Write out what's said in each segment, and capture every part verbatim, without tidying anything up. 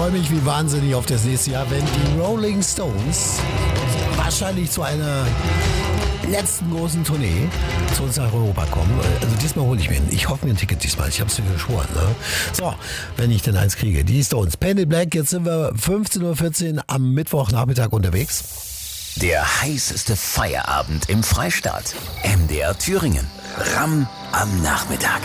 freue mich wie wahnsinnig auf das nächste Jahr, wenn die Rolling Stones wahrscheinlich zu einer letzten großen Tournee zu uns nach Europa kommen. Also diesmal hole ich mir ein. Ich hoffe mir ein Ticket diesmal. Ich habe es mir geschworen. Ne? So, wenn ich denn eins kriege. Die Stones. Paint in Black. Jetzt sind wir fünfzehn Uhr vierzehn am Mittwochnachmittag unterwegs. Der heißeste Feierabend im Freistaat. M D R Thüringen. Ramm am Nachmittag.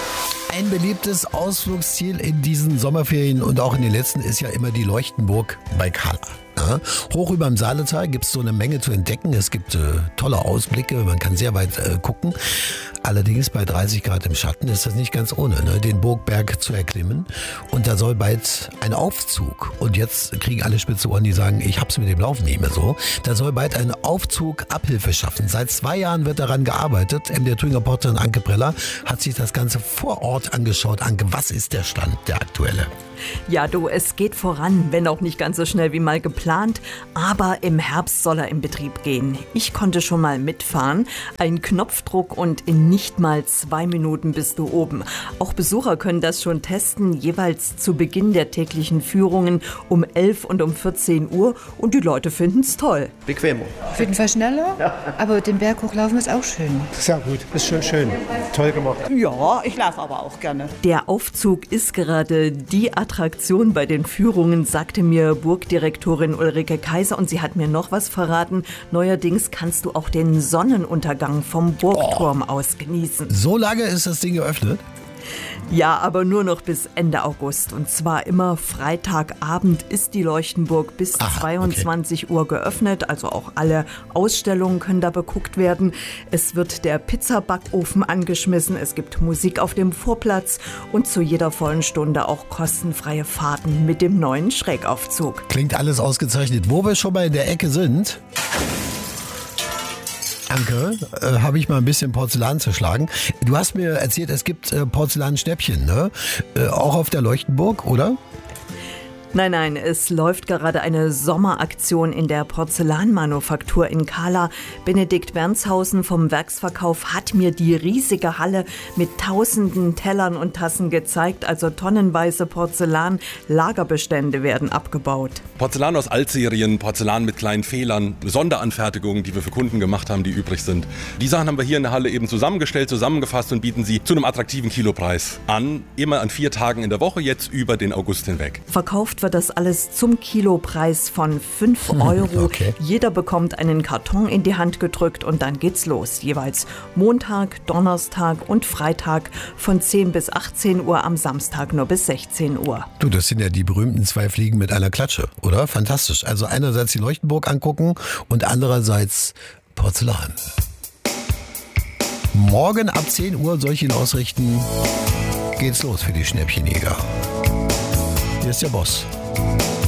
Ein beliebtes Ausflugsziel in diesen Sommerferien und auch in den letzten ist ja immer die Leuchtenburg bei Kala. Ja, hoch über dem Saaletal gibt es so eine Menge zu entdecken. Es gibt äh, tolle Ausblicke, man kann sehr weit äh, gucken. Allerdings bei dreißig Grad im Schatten ist das nicht ganz ohne, ne, den Burgberg zu erklimmen. Und da soll bald ein Aufzug, und jetzt kriegen alle spitze Ohren, die sagen, ich hab's mit dem Laufen nicht mehr so. Da soll bald ein Aufzug Abhilfe schaffen. Seit zwei Jahren wird daran gearbeitet. M D R-Thüringen-Reporterin Anke Preller hat sich das Ganze vor Ort angeschaut. Anke, was ist der Stand, der aktuelle? Ja, du, es geht voran, wenn auch nicht ganz so schnell wie mal geplant, aber im Herbst soll er in Betrieb gehen. Ich konnte schon mal mitfahren, ein Knopfdruck und in nicht mal zwei Minuten bist du oben. Auch Besucher können das schon testen, jeweils zu Beginn der täglichen Führungen um elf und um vierzehn Uhr, und die Leute finden es toll. Bequemer. Auf jeden Fall schneller, ja. Aber den Berg hochlaufen ist auch schön. Sehr gut, ist schon schön, toll gemacht. Ja, ich laufe aber auch gerne. Der Aufzug ist gerade die Attraktion bei den Führungen, sagte mir Burgdirektorin Ulrike Kaiser, und sie hat mir noch was verraten. Neuerdings kannst du auch den Sonnenuntergang vom Burgturm oh. aus genießen. So lange ist das Ding geöffnet? Ja, aber nur noch bis Ende August. Und zwar immer Freitagabend ist die Leuchtenburg bis Aha, zweiundzwanzig okay. Uhr geöffnet. Also auch alle Ausstellungen können da beguckt werden. Es wird der Pizzabackofen angeschmissen. Es gibt Musik auf dem Vorplatz und zu jeder vollen Stunde auch kostenfreie Fahrten mit dem neuen Schrägaufzug. Klingt alles ausgezeichnet. Wo wir schon mal in der Ecke sind, Anke, äh, habe ich mal ein bisschen Porzellan zerschlagen. Du hast mir erzählt, es gibt äh, Porzellanschnäppchen, ne? Äh, auch auf der Leuchtenburg, oder? Nein, nein, es läuft gerade eine Sommeraktion in der Porzellanmanufaktur in Kala. Benedikt Wernshausen vom Werksverkauf hat mir die riesige Halle mit tausenden Tellern und Tassen gezeigt. Also tonnenweise Porzellan-Lagerbestände werden abgebaut. Porzellan aus Altserien, Porzellan mit kleinen Fehlern, Sonderanfertigungen, die wir für Kunden gemacht haben, die übrig sind. Die Sachen haben wir hier in der Halle eben zusammengestellt, zusammengefasst und bieten sie zu einem attraktiven Kilopreis an. Immer an vier Tagen in der Woche, jetzt über den August hinweg. Verkauft wird das alles zum Kilopreis von fünf Euro. Okay. Jeder bekommt einen Karton in die Hand gedrückt und dann geht's los. Jeweils Montag, Donnerstag und Freitag von zehn bis achtzehn Uhr, am Samstag nur bis sechzehn Uhr. Du, das sind ja die berühmten zwei Fliegen mit einer Klatsche, oder? Fantastisch. Also einerseits die Leuchtenburg angucken und andererseits Porzellan. Morgen ab zehn Uhr, soll ich ihn ausrichten, geht's los für die Schnäppchenjäger. Hier ist der Boss.